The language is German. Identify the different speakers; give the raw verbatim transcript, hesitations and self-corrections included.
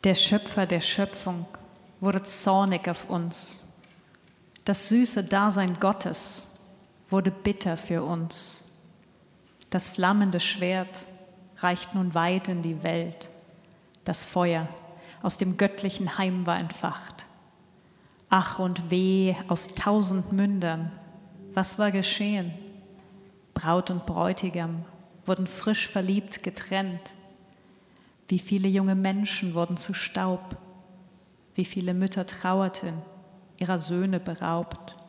Speaker 1: Der Schöpfer der Schöpfung wurde zornig auf uns. Das süße Dasein Gottes wurde bitter für uns. Das flammende Schwert reicht nun weit in die Welt. Das Feuer aus dem göttlichen Heim war entfacht. Ach und weh aus tausend Mündern, was war geschehen? Braut und Bräutigam wurden frisch verliebt getrennt. Wie viele junge Menschen wurden zu Staub, wie viele Mütter trauerten, ihrer Söhne beraubt.